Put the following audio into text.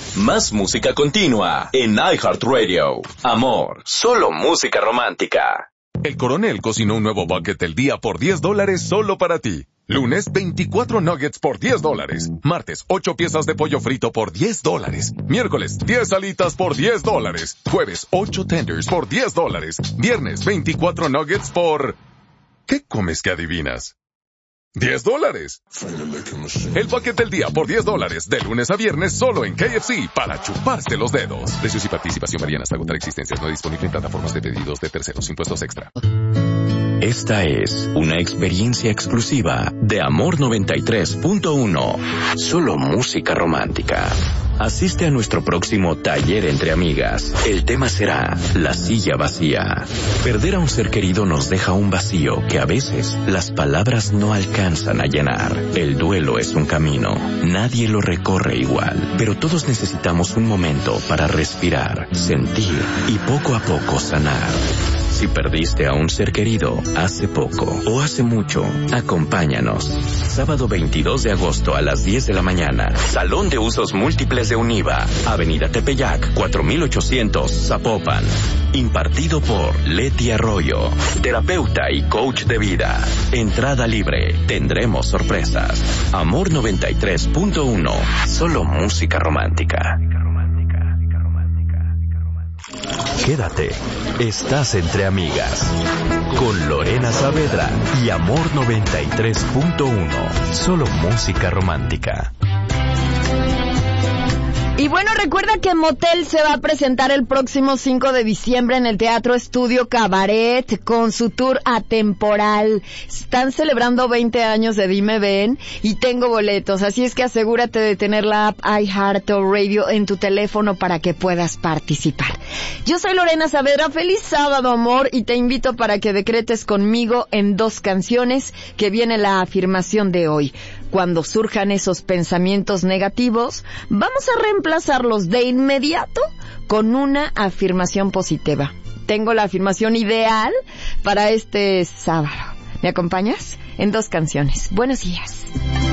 Más música continua en iHeartRadio. Amor, solo música romántica. El Coronel cocinó un nuevo bucket del día por $10 solo para ti. Lunes, 24 nuggets por $10. Martes, 8 piezas de pollo frito por $10. Miércoles, 10 alitas por $10. Jueves, 8 tenders por $10. Viernes, 24 nuggets por... ¿Qué comes que adivinas? $10. El bucket del día por $10, de lunes a viernes solo en KFC, para chuparse los dedos. Precios y participación varían hasta agotar existencias. No disponible en plataformas de pedidos de terceros. Impuestos extra. Esta es una experiencia exclusiva de Amor 93.1. Solo música romántica. Asiste a nuestro próximo taller entre amigas. El tema será la silla vacía. Perder a un ser querido nos deja un vacío que a veces las palabras no alcanzan a llenar. El duelo es un camino. Nadie lo recorre igual, pero todos necesitamos un momento para respirar, sentir y poco a poco sanar. Si perdiste a un ser querido hace poco o hace mucho, acompáñanos. Sábado 22 de agosto a las 10 de la mañana. Salón de Usos Múltiples de Univa. Avenida Tepeyac, 4800, Zapopan. Impartido por Leti Arroyo, terapeuta y coach de vida. Entrada libre. Tendremos sorpresas. Amor 93.1. Solo música romántica. Quédate, estás entre amigas, con Lorena Saavedra y Amor 93.1, solo música romántica. Y bueno, recuerda que Motel se va a presentar el próximo 5 de diciembre en el Teatro Estudio Cabaret con su tour atemporal. Están celebrando 20 años de Dime Ven y tengo boletos, así es que asegúrate de tener la app iHeartRadio en tu teléfono para que puedas participar. Yo soy Lorena Saavedra, feliz sábado, amor, y te invito para que decretes conmigo en 2 canciones que viene la afirmación de hoy. Cuando surjan esos pensamientos negativos, vamos a reemplazarlos de inmediato con una afirmación positiva. Tengo la afirmación ideal para este sábado. ¿Me acompañas? En 2 canciones. Buenos días.